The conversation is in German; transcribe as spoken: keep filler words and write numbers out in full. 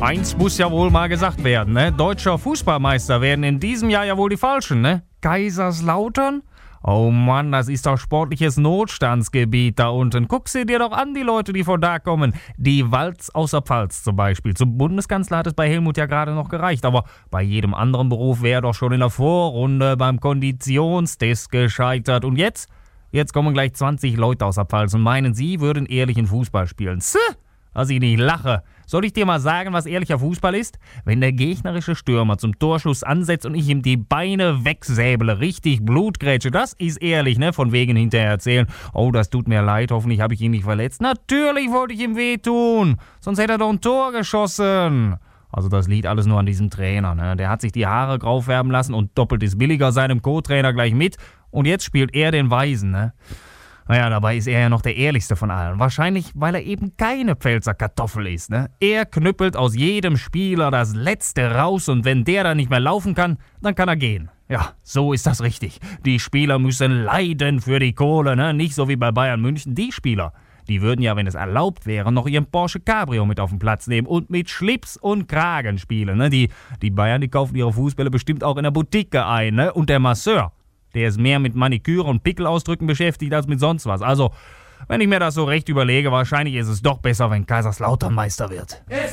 Eins muss ja wohl mal gesagt werden, ne? Deutscher Fußballmeister werden in diesem Jahr ja wohl die Falschen, ne? Kaiserslautern? Oh Mann, das ist doch sportliches Notstandsgebiet da unten. Guck sie dir doch an, die Leute, die von da kommen. Die Walz aus der Pfalz zum Beispiel. Zum Bundeskanzler hat es bei Helmut ja gerade noch gereicht. Aber bei jedem anderen Beruf wäre er doch schon in der Vorrunde beim Konditionstest gescheitert. Und jetzt? Jetzt kommen gleich zwanzig Leute aus der Pfalz und meinen, sie würden ehrlichen Fußball spielen. Zäh! Dass ich nicht lache. Soll ich dir mal sagen, was ehrlicher Fußball ist? Wenn der gegnerische Stürmer zum Torschuss ansetzt und ich ihm die Beine wegsäbele, richtig Blutgrätsche, das ist ehrlich, ne? Von wegen hinterher erzählen, oh, das tut mir leid, hoffentlich habe ich ihn nicht verletzt. Natürlich wollte ich ihm wehtun, sonst hätte er doch ein Tor geschossen. Also das liegt alles nur an diesem Trainer, ne? Der hat sich die Haare grau färben lassen und doppelt ist billiger seinem Co-Trainer gleich mit. Und jetzt spielt er den Weisen, ne? Naja, dabei ist er ja noch der ehrlichste von allen. Wahrscheinlich, weil er eben keine Pfälzer Kartoffel ist, ne? Er knüppelt aus jedem Spieler das Letzte raus und wenn der dann nicht mehr laufen kann, dann kann er gehen. Ja, so ist das richtig. Die Spieler müssen leiden für die Kohle, ne? Nicht so wie bei Bayern München. Die Spieler, die würden ja, wenn es erlaubt wäre, noch ihren Porsche Cabrio mit auf den Platz nehmen und mit Schlips und Kragen spielen, ne? Die, die Bayern, die kaufen ihre Fußbälle bestimmt auch in der Boutique ein, ne? Und der Masseur, der ist mehr mit Maniküre und Pickelausdrücken beschäftigt als mit sonst was. Also, wenn ich mir das so recht überlege, wahrscheinlich ist es doch besser, wenn Kaiserslautern Meister wird.